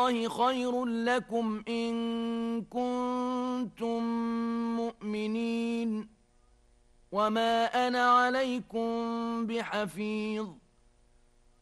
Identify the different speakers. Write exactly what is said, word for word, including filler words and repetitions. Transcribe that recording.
Speaker 1: الله خير لكم إن كنتم مؤمنين وما أنا عليكم بحفيظ